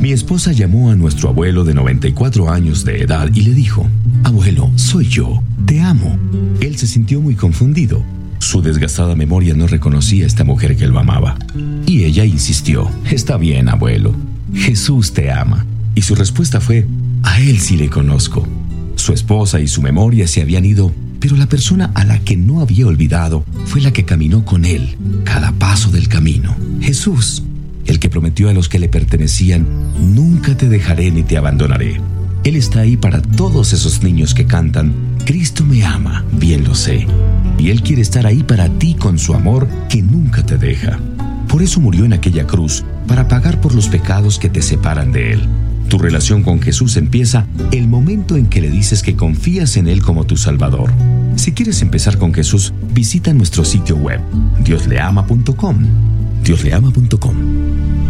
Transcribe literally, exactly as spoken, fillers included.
Mi esposa llamó a nuestro abuelo de noventa y cuatro años de edad y le dijo: abuelo, soy yo, te amo. Él se sintió muy confundido. Su desgastada memoria no reconocía a esta mujer que lo amaba. Y ella insistió: está bien, abuelo, Jesús te ama. Y su respuesta fue: a él sí le conozco. Su esposa y su memoria se habían ido, pero la persona a la que no había olvidado fue la que caminó con él cada paso del camino. Jesús, el que prometió a los que le pertenecían: nunca te dejaré ni te abandonaré. Él está ahí para todos esos niños que cantan: Cristo me ama, bien lo sé. Y Él quiere estar ahí para ti con su amor que nunca te deja. Por eso murió en aquella cruz, para pagar por los pecados que te separan de Él. Tu relación con Jesús empieza el momento en que le dices que confías en Él como tu Salvador. Si quieres empezar con Jesús, visita nuestro sitio web, dios le ama punto com. dios le ama punto com.